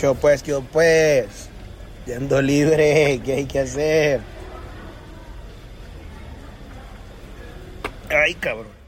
¿Qué pues? Yendo libre, ¿qué hay que hacer? Ay, cabrón.